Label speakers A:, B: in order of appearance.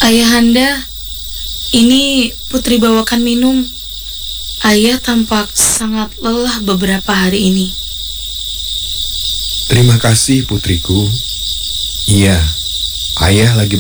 A: Ayahanda, ini Putri bawakan minum. Ayah tampak sangat lelah beberapa hari ini.
B: Terima kasih putriku. Iya, ayah lagi